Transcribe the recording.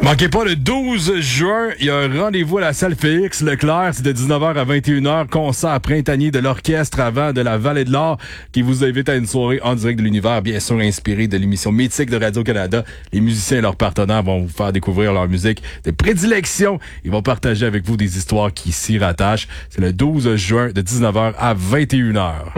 Manquez pas le 12 juin, il y a un rendez-vous à la salle Félix Leclerc, c'est de 19h à 21h, concert printanier de l'orchestre avant de la Vallée de l'Or qui vous invite à une soirée en direct de l'univers, bien sûr inspirée de l'émission mythique de Radio-Canada. Les musiciens et leurs partenaires vont vous faire découvrir leur musique de prédilection. Ils vont partager avec vous des histoires qui s'y rattachent. C'est le 12 juin de 19h à 21h.